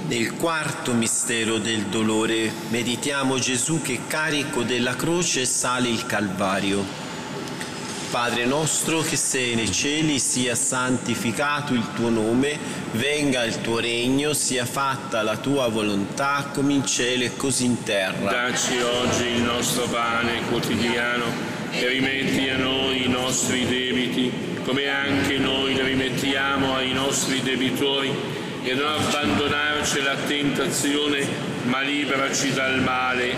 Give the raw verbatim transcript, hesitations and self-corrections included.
Nel quarto mistero del dolore meditiamo Gesù che carico della croce sale il Calvario. Padre nostro che sei nei cieli, sia santificato il tuo nome, venga il tuo regno, sia fatta la tua volontà come in cielo e così in terra. Dacci oggi il nostro pane quotidiano e rimetti a noi i nostri debiti, come anche noi li rimettiamo ai nostri debitori, e non abbandonarci alla tentazione, ma liberaci dal male.